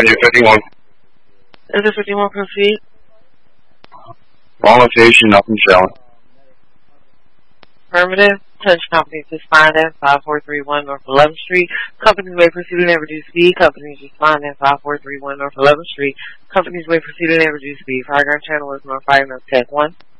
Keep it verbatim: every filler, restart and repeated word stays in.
Area fifty-one. Is it fifty-one proceed? Wrong location, nothing showing. Affirmative. Attention companies responding five four three one North eleventh Street. Companies may proceed at reduced speed. Companies responding five four three one North eleventh Street. Companies may proceed at reduced speed. Fire gun channel is North Fire North Tech one.